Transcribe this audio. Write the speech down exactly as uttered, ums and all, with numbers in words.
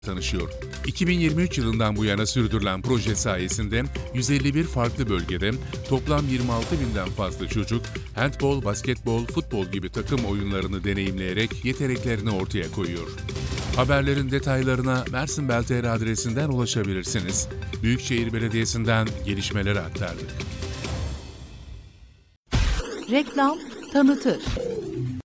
tanışıyor. iki bin yirmi üç yılından bu yana sürdürülen proje sayesinde yüz elli bir farklı bölgede toplam yirmi altı binden fazla çocuk handbol, basketbol, futbol gibi takım oyunlarını deneyimleyerek yeteneklerini ortaya koyuyor. Haberlerin detaylarına Mersin Bel nokta t r adresinden ulaşabilirsiniz. Büyükşehir Belediyesi'nden gelişmeleri aktardık. Reklam tanıtır.